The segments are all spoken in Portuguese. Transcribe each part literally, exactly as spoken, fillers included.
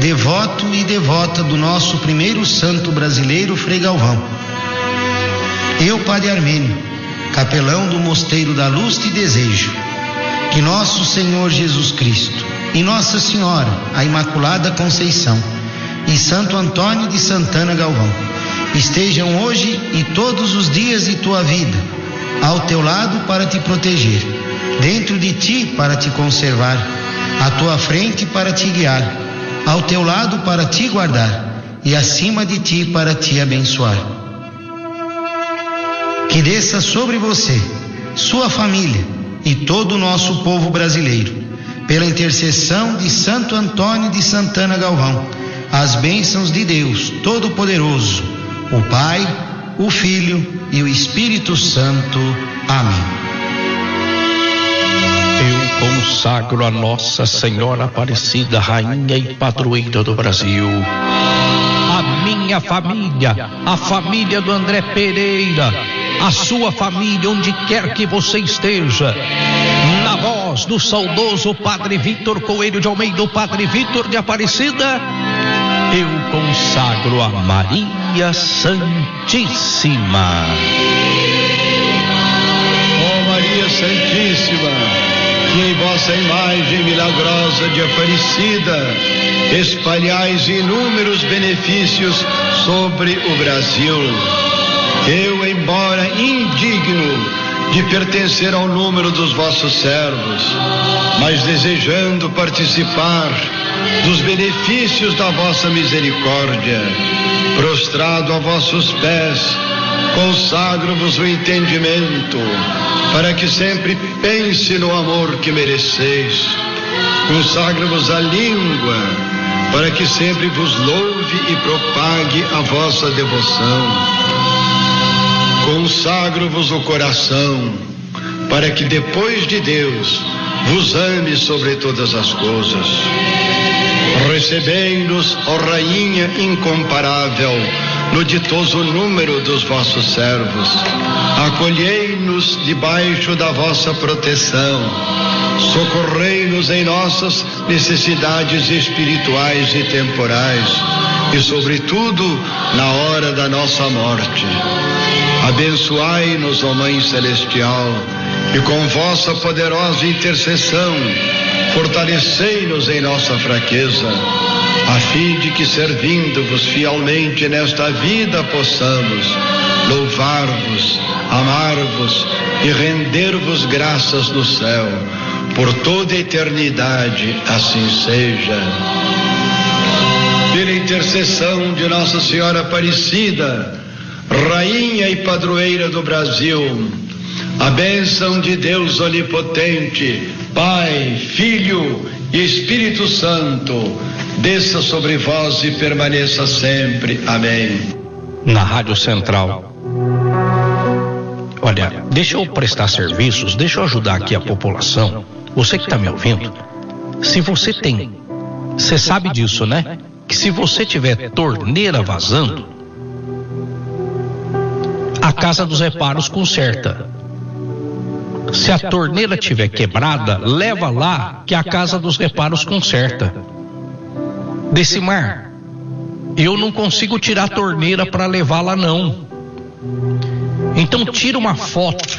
devoto e devota do nosso primeiro santo brasileiro, Frei Galvão. Eu, Padre Armênio, capelão do Mosteiro da Luz, te desejo que nosso Senhor Jesus Cristo e Nossa Senhora, a Imaculada Conceição, e Santo Antônio de Santana Galvão estejam hoje e todos os dias de tua vida ao teu lado para te proteger, dentro de ti para te conservar, à tua frente para te guiar, ao teu lado para te guardar e acima de ti para te abençoar. Que desça sobre você, sua família e todo o nosso povo brasileiro, pela intercessão de Santo Antônio de Santana Galvão, as bênçãos de Deus Todo-Poderoso, o Pai, o Filho e o Espírito Santo. Amém. Eu consagro a Nossa Senhora Aparecida, Rainha e Padroeira do Brasil, a minha família, a família do André Pereira, a sua família, onde quer que você esteja, na voz do saudoso Padre Vitor Coelho de Almeida, o Padre Vitor de Aparecida, eu consagro a Maria Santíssima. Ó Maria Santíssima, que em vossa imagem milagrosa de Aparecida espalhais inúmeros benefícios sobre o Brasil. Eu, embora indigno de pertencer ao número dos vossos servos, mas desejando participar dos benefícios da vossa misericórdia, prostrado a vossos pés, consagro-vos o entendimento, para que sempre pense no amor que mereceis. Consagro-vos a língua, para que sempre vos louve e propague a vossa devoção. Consagro-vos o coração, para que depois de Deus vos ame sobre todas as coisas. Recebei-nos, ó Rainha incomparável, no ditoso número dos vossos servos. Acolhei-nos debaixo da vossa proteção. Socorrei-nos em nossas necessidades espirituais e temporais, e sobretudo na hora da nossa morte. Abençoai-nos, ó Mãe Celestial, e com vossa poderosa intercessão fortalecei-nos em nossa fraqueza, a fim de que, servindo-vos fielmente nesta vida, possamos louvar-vos, amar-vos e render-vos graças no céu, por toda a eternidade. Assim seja. Pela intercessão de Nossa Senhora Aparecida, Rainha e Padroeira do Brasil, a bênção de Deus Onipotente, Pai, Filho e Espírito Santo, desça sobre vós e permaneça sempre. Amém. Na Rádio Central. Olha, deixa eu prestar serviços, deixa eu ajudar aqui a população. Você que está me ouvindo, se você tem, você sabe disso, né? Que se você tiver torneira vazando, a Casa dos Reparos conserta. Se a torneira tiver quebrada, leva lá que a Casa dos Reparos conserta. Decimar, eu não consigo tirar a torneira para levar lá não. Então tira uma foto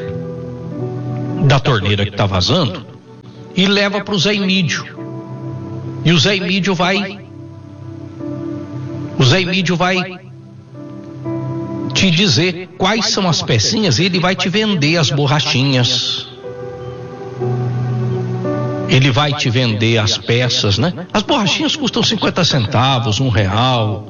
da torneira que está vazando e leva para o Zé Emídio. E o Zé Emídio vai, o Zé Emídio vai te dizer quais são as pecinhas e ele vai te vender as borrachinhas. Ele vai te vender as peças, né? As borrachinhas custam cinquenta centavos, um real,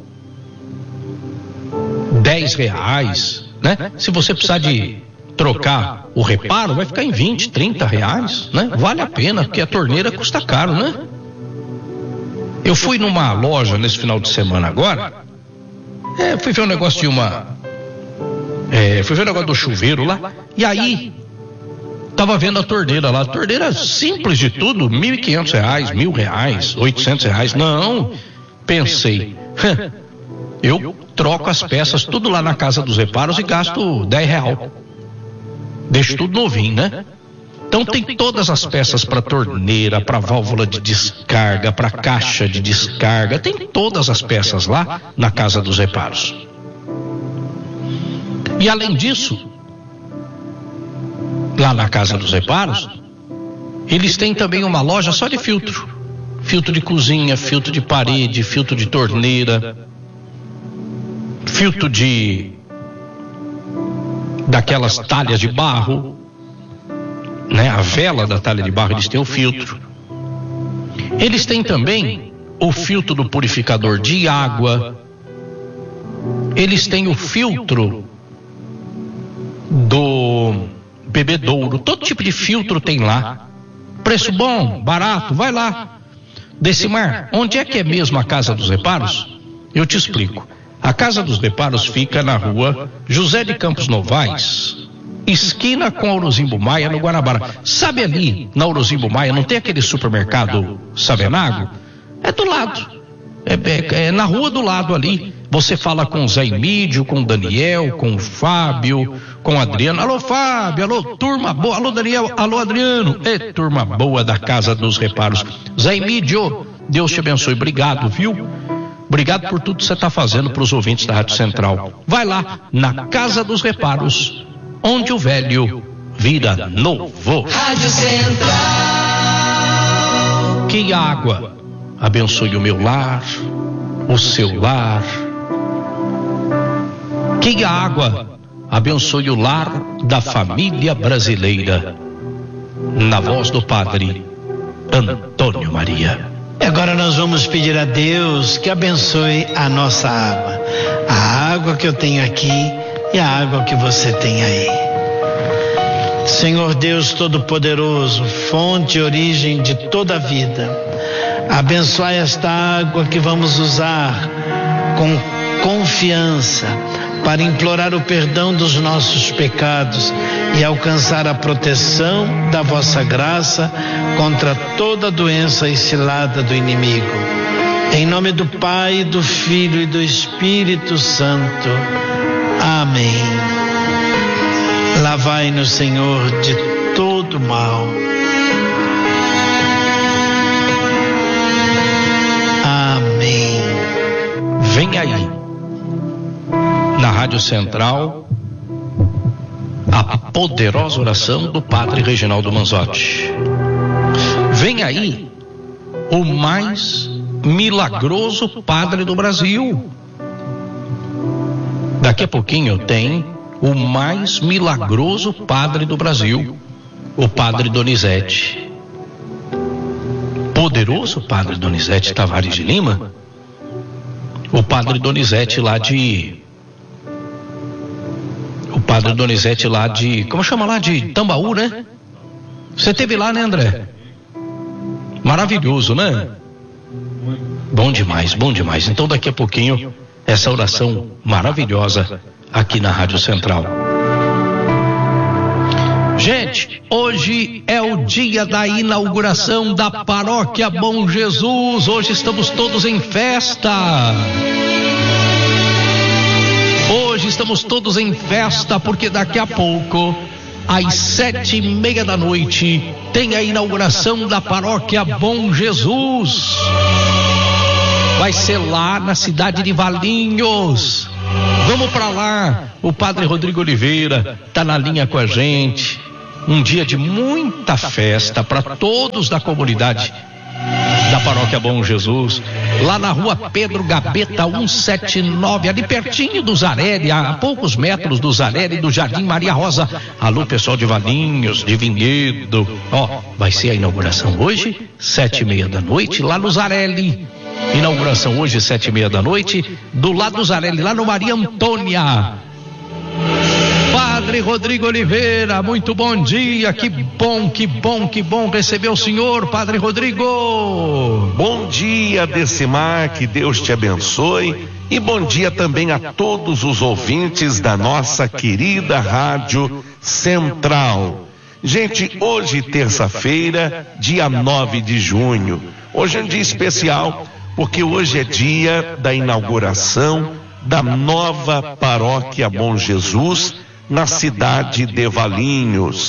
dez reais, né? Se você precisar de trocar o reparo, vai ficar em vinte, trinta reais, né? Vale a pena, porque a torneira custa caro, né? Eu fui numa loja nesse final de semana agora, é, fui ver um negócio de uma, é, fui ver um negócio do chuveiro lá, e aí tava vendo a torneira lá, a torneira simples de tudo, mil e quinhentos reais, mil reais, oitocentos reais. Não, pensei, eu troco as peças tudo lá na Casa dos Reparos e gasto dez real. Deixo tudo novinho, né? Então tem todas as peças para torneira, para válvula de descarga, para caixa de descarga, tem todas as peças lá na Casa dos Reparos. E além disso, lá na Casa dos Reparos, eles têm também uma loja só de filtro. Filtro de cozinha, filtro de parede, filtro de torneira, filtro de daquelas talhas de barro, né? A vela da talha de barro, eles têm o filtro. Eles têm também o filtro do purificador de água. Eles têm o filtro do bebedouro. Todo tipo de filtro tem lá. Preço bom, barato, vai lá. Decimar, onde é que é mesmo a Casa dos Reparos? Eu te explico. A Casa dos Reparos fica na rua José de Campos Novaes, esquina com Aurozimbo Maia, no Guanabara. Sabe ali, na Aurozimbo Maia, não tem aquele supermercado Savenago? É do lado. É, é, é na rua do lado ali. Você fala com o Zé Emídio, com o Daniel, com o Fábio, com o Adriano. Alô, Fábio, alô, turma boa. Alô, Daniel, alô, Adriano. É turma boa da Casa dos Reparos. Zé Emídio, Deus te abençoe. Obrigado, viu? Obrigado por tudo que você está fazendo para os ouvintes da Rádio Central. Vai lá, na Casa dos Reparos, onde o velho vira novo. Rádio Central. Que água abençoe o meu lar, o seu lar. Que a água abençoe o lar da família brasileira. Na voz do Padre Antônio Maria. Agora nós vamos pedir a Deus que abençoe a nossa água. A água que eu tenho aqui e a água que você tem aí. Senhor Deus Todo-Poderoso, fonte e origem de toda a vida, abençoai esta água que vamos usar com confiança para implorar o perdão dos nossos pecados e alcançar a proteção da vossa graça contra toda doença e cilada do inimigo. Em nome do Pai, do Filho e do Espírito Santo. Amém. Lavai-nos, Senhor, de todo mal. Amém. Vem aí, na Rádio Central, a poderosa oração do Padre Reginaldo Manzotti. Vem aí o mais milagroso padre do Brasil. Daqui a pouquinho tem o mais milagroso padre do Brasil, o Padre Donizete. Poderoso Padre Donizete Tavares de Lima. O Padre Donizete lá de... O Padre Donizete lá de... Como chama lá? De Tambaú, né? Você teve lá, né, André? Maravilhoso, né? Bom demais, bom demais. Então daqui a pouquinho, essa oração maravilhosa aqui na Rádio Central. Gente, hoje é o dia da inauguração da Paróquia Bom Jesus. Hoje estamos todos em festa. Hoje estamos todos em festa porque daqui a pouco, às sete e meia da noite, tem a inauguração da Paróquia Bom Jesus. Vai ser lá na cidade de Valinhos. Vamos para lá. O Padre Rodrigo Oliveira está na linha com a gente. Um dia de muita festa para todos da comunidade da Paróquia Bom Jesus, lá na rua Pedro Gabeta cento e setenta e nove, ali pertinho do Zarelli, a poucos metros do Zarelli, do Jardim Maria Rosa. Alô, pessoal de Valinhos, de Vinhedo. Ó, vai ser a inauguração hoje, sete e meia da noite, lá no Zarelli. Inauguração hoje, sete e meia da noite, do lado do Zarelli, lá no Maria Antônia. Padre Rodrigo Oliveira, muito bom dia, que bom, que bom, que bom receber o senhor, Padre Rodrigo. Bom dia, Decimar, que Deus te abençoe, e bom dia também a todos os ouvintes da nossa querida Rádio Central. Gente, hoje, terça-feira, dia nove de junho, hoje é um dia especial, porque hoje é dia da inauguração da nova Paróquia Bom Jesus, na cidade de Valinhos.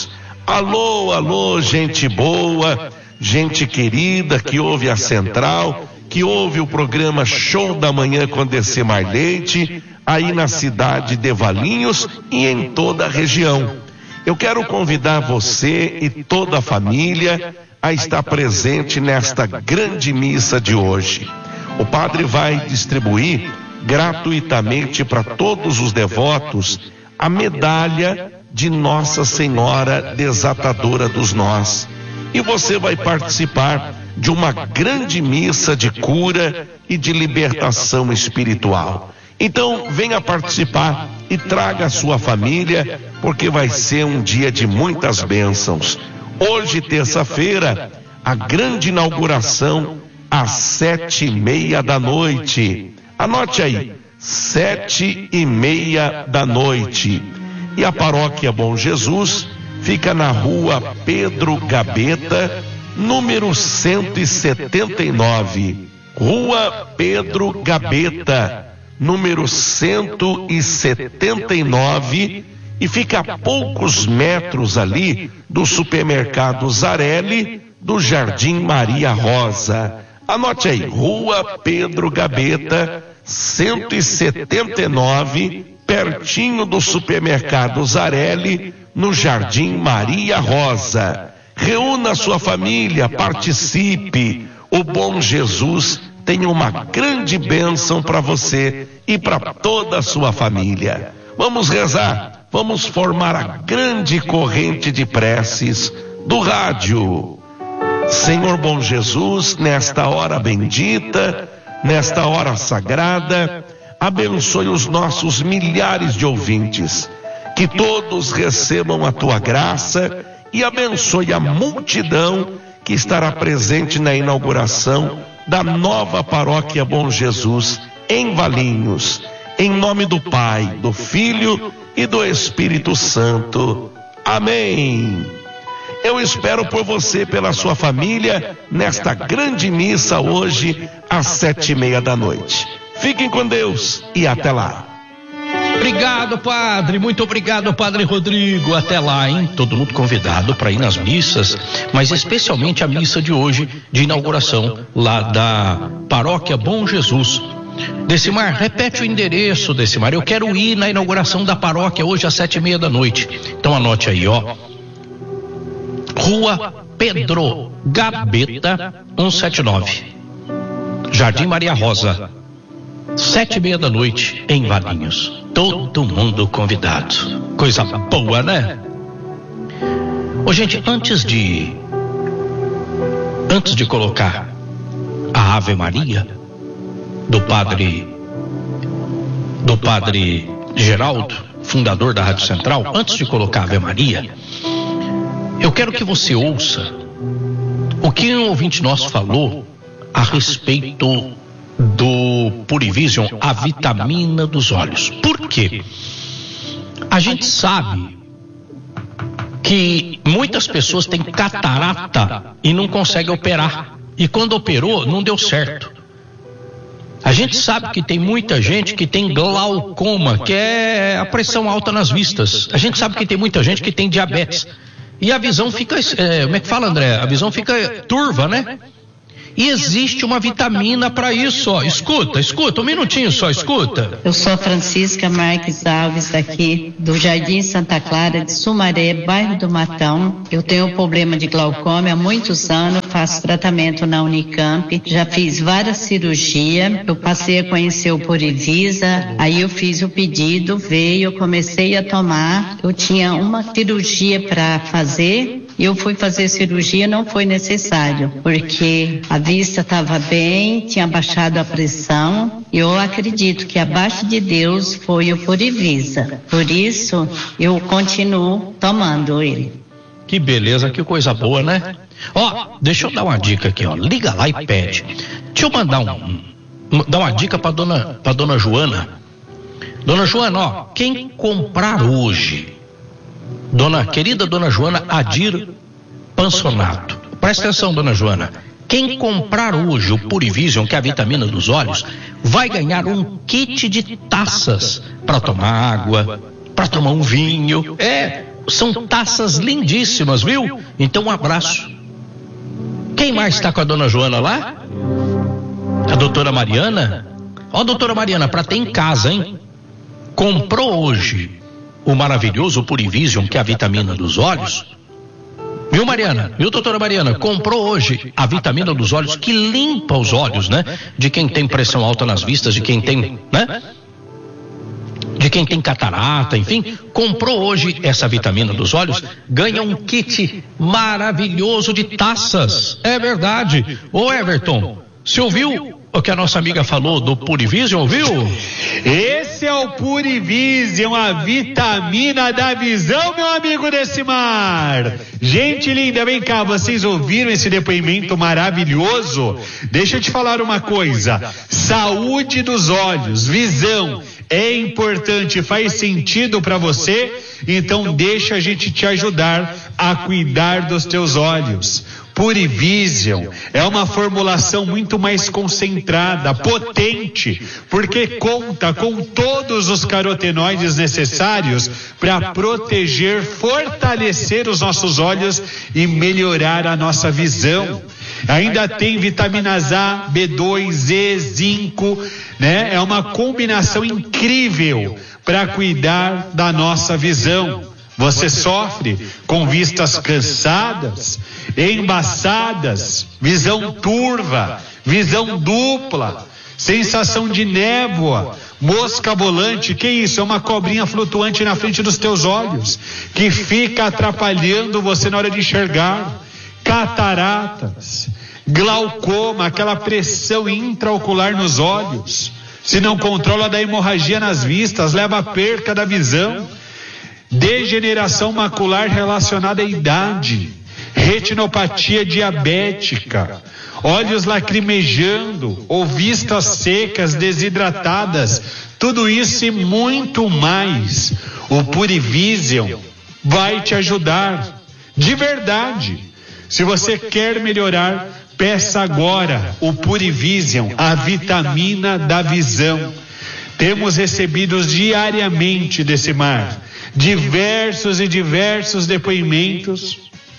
Alô, alô, gente boa, gente querida que ouve a Central, que ouve o programa Show da Manhã com Decimar Leite, aí na cidade de Valinhos e em toda a região. Eu quero convidar você e toda a família a estar presente nesta grande missa de hoje. O padre vai distribuir gratuitamente para todos os devotos a medalha de Nossa Senhora Desatadora dos Nós. E você vai participar de uma grande missa de cura e de libertação espiritual. Então, venha participar e traga a sua família, porque vai ser um dia de muitas bênçãos. Hoje, terça-feira, a grande inauguração às sete e meia da noite. Anote aí, sete e meia da noite. E a paróquia Bom Jesus fica na rua Pedro Gabeta, número cento e setenta e nove. Rua Pedro Gabeta, número cento e setenta e nove, e fica a poucos metros ali do supermercado Zarelli, do Jardim Maria Rosa. Anote aí, Rua Pedro Gabeta, cento e setenta e nove, pertinho do supermercado Zarelli, no Jardim Maria Rosa. Reúna sua família, participe. O Bom Jesus tem uma grande bênção para você e para toda a sua família. Vamos rezar, vamos formar a grande corrente de preces do rádio. Senhor Bom Jesus, nesta hora bendita, nesta hora sagrada, abençoe os nossos milhares de ouvintes, que todos recebam a tua graça, e abençoe a multidão que estará presente na inauguração da nova paróquia Bom Jesus em Valinhos. Em nome do Pai, do Filho e do Espírito Santo. Amém. Eu espero por você, pela sua família, nesta grande missa hoje, às sete e meia da noite. Fiquem com Deus e até lá. Obrigado, padre. Muito obrigado, padre Rodrigo. Até lá, hein? Todo mundo convidado para ir nas missas, mas especialmente a missa de hoje, de inauguração lá da Paróquia Bom Jesus. Decimar, repete o endereço, Decimar. Eu quero ir na inauguração da paróquia hoje às sete e meia da noite. Então anote aí, ó. Rua Pedro Gabeta, cento e setenta e nove. Jardim Maria Rosa. Sete e meia da noite em Valinhos. Todo mundo convidado. Coisa boa, né? Ô, gente, antes de antes de colocar a Ave Maria do padre do padre Geraldo, fundador da Rádio Central, antes de colocar a Ave Maria, eu quero que você ouça o que um ouvinte nosso falou a respeito do Purivision, a vitamina dos olhos. Por quê? A gente sabe que muitas pessoas têm catarata e não conseguem operar. E quando operou, não deu certo. A gente sabe que tem muita gente que tem glaucoma, que é a pressão alta nas vistas. A gente sabe que tem muita gente que tem diabetes. E a visão fica, é, como é que fala, André? A visão fica turva, né? E existe uma vitamina para isso, ó. Escuta, escuta, um minutinho só, escuta. Eu sou Francisca Marques Alves, aqui do Jardim Santa Clara de Sumaré, bairro do Matão. Eu tenho um problema de glaucoma há muitos anos, faço tratamento na Unicamp, já fiz várias cirurgias, eu passei a conhecer o Purivisa, aí eu fiz o pedido, veio, eu comecei a tomar, eu tinha uma cirurgia para fazer, e eu fui fazer cirurgia, não foi necessário, porque a vista estava bem, tinha baixado a pressão, e eu acredito que abaixo de Deus foi o Purivisa. Por isso, eu continuo tomando ele. Que beleza, que coisa boa, né? Ó, deixa eu dar uma dica aqui, ó. Liga lá e pede. Deixa eu mandar um, um dar uma dica para dona, para dona Joana. Dona Joana, ó, quem comprar hoje, dona querida dona Joana Adir Pansonato, presta atenção, dona Joana. Quem comprar hoje o Purivision, que é a vitamina dos olhos, vai ganhar um kit de taças para tomar água, para tomar um vinho. É, são taças lindíssimas, viu? Então um abraço. Quem mais está com a dona Joana lá? A doutora Mariana? Ó, oh, doutora Mariana, para ter em casa, hein? Comprou hoje o maravilhoso Purivision, que é a vitamina dos olhos. Viu, Mariana? Viu, doutora Mariana? Comprou hoje a vitamina dos olhos, que limpa os olhos, né? De quem tem pressão alta nas vistas, de quem tem, né? De quem tem catarata, enfim. Comprou hoje essa vitamina dos olhos, ganha um kit maravilhoso de taças. É verdade. Ô, Everton, você ouviu o que a nossa amiga falou do Purivision, ouviu? Esse é o Purivision, a vitamina da visão, meu amigo Decimar. Gente linda, vem cá, vocês ouviram esse depoimento maravilhoso? Deixa eu te falar uma coisa, saúde dos olhos, visão, é importante, faz sentido para você? Então deixa a gente te ajudar a cuidar dos teus olhos. Purivision é uma formulação muito mais concentrada, potente, porque conta com todos os carotenoides necessários para proteger, fortalecer os nossos olhos e melhorar a nossa visão. Ainda tem vitaminas A, B dois, E, zinco, né? É uma combinação incrível para cuidar da nossa visão. Você sofre com vistas cansadas, embaçadas, visão turva, visão dupla, sensação de névoa, mosca volante, que isso? É uma cobrinha flutuante na frente dos teus olhos, que fica atrapalhando você na hora de enxergar. Cataratas, glaucoma, aquela pressão intraocular nos olhos, se não controla da hemorragia nas vistas, leva à perca da visão. Degeneração macular relacionada à idade, retinopatia diabética, olhos lacrimejando ou vistas secas, desidratadas, tudo isso e muito mais. O Purivision vai te ajudar, de verdade. Se você quer melhorar, peça agora o Purivision, a vitamina da visão. Temos recebidos diariamente desse mar diversos e diversos depoimentos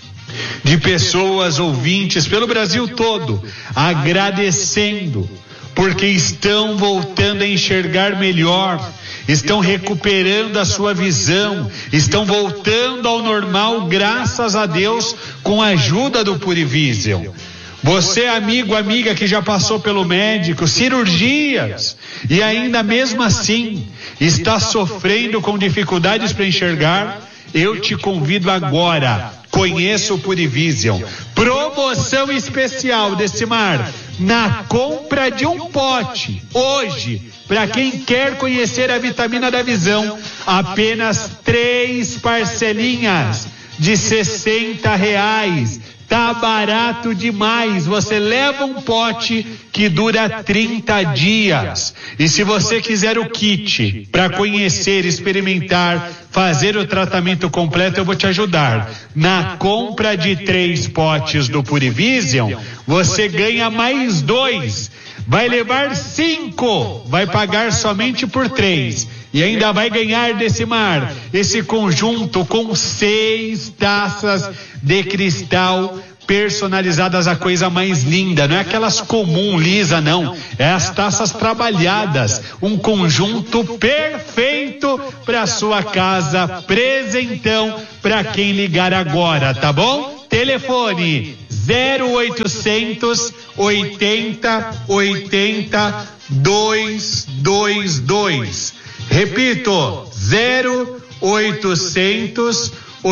de pessoas ouvintes pelo Brasil todo, agradecendo, porque estão voltando a enxergar melhor, estão recuperando a sua visão, estão voltando ao normal, graças a Deus, com a ajuda do Purivision. Você, amigo, amiga, que já passou pelo médico, cirurgias, e ainda mesmo assim está sofrendo com dificuldades para enxergar, eu te convido agora, conheça o Purivision. Promoção especial desse mar, na compra de um pote, hoje, para quem quer conhecer a vitamina da visão, apenas três parcelinhas de sessenta reais. Tá barato demais. Você leva um pote que dura trinta dias. E se você quiser o kit para conhecer, experimentar, fazer o tratamento completo, eu vou te ajudar. Na compra de três potes do Purivision, você ganha mais dois. Vai levar cinco. Vai pagar somente por três. E ainda vai ganhar desse mar esse conjunto com seis taças de cristal personalizadas, a coisa mais linda, não é aquelas comum, lisa, não, é as taças trabalhadas, um conjunto perfeito para sua casa, presentão para quem ligar agora, tá bom? Telefone zero oitocentos oitenta oitenta duzentos e vinte e dois. Repito, zero oitocentos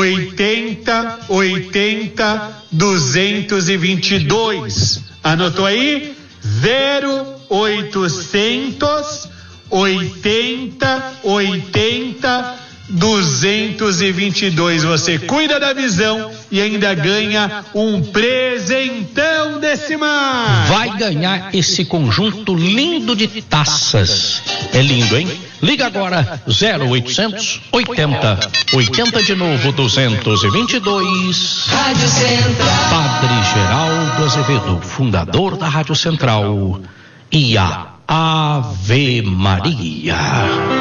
oitenta oitenta duzentos e vinte e dois. Anotou aí? zero oitocentos oitenta oitenta duzentos e vinte e dois. Você cuida da visão e ainda ganha um presentão desse mar. Vai ganhar esse conjunto lindo de taças. É lindo, hein? Liga agora, zero oitocentos oitenta oitenta de novo duzentos e vinte e dois. Rádio Central. Padre Geraldo Azevedo, fundador da Rádio Central, e a Ave Maria.